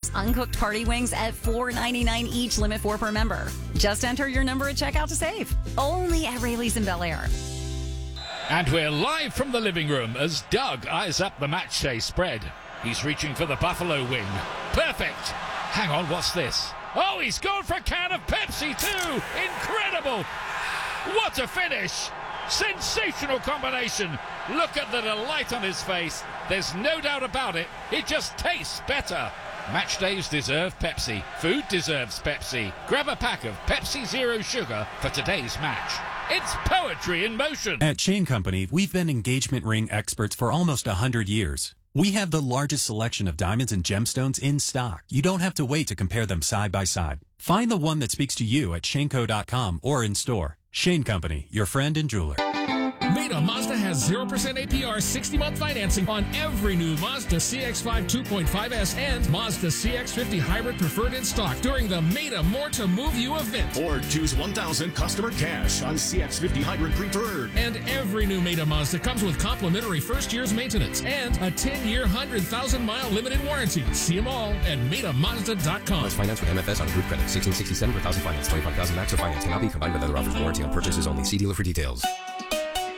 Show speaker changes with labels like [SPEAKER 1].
[SPEAKER 1] delicious uncooked party wings at $4.99 each, limit 4 per member. Just enter your number at checkout to save. Only at Rayleigh's in Bel Air.
[SPEAKER 2] And we're live from the living room as Doug eyes up the matchday spread. He's reaching for the buffalo wing. Perfect. Hang on, what's this? Oh, he's gone for a can of Pepsi too. Incredible. What a finish. Sensational combination. Look at the delight on his face. There's no doubt about it. It just tastes better. Match days deserve Pepsi. Food deserves Pepsi. Grab a pack of Pepsi Zero Sugar for today's match. It's poetry in motion.
[SPEAKER 3] At Chain Company, we've been engagement ring experts for almost 100 years. We have the largest selection of diamonds and gemstones in stock. You don't have to wait to compare them side by side. Find the one that speaks to you at shaneco.com or in store. Shane Company, your friend and jeweler.
[SPEAKER 4] Meta Mazda has 0% APR 60-month financing on every new Mazda CX-5 2.5S and Mazda CX-50 Hybrid Preferred in stock during the Meta More to Move You event.
[SPEAKER 5] Or choose $1,000 customer cash on CX-50 Hybrid Preferred.
[SPEAKER 4] And every new Meta Mazda comes with complimentary first year's maintenance and a 10-year, 100,000-mile limited warranty. See them all at MetaMazda.com.
[SPEAKER 6] Let's finance with MFS on group credit. 1667 per thousand finance. 25,000 max or finance. Cannot be combined with other offers. Warranty on purchases only. See dealer for details.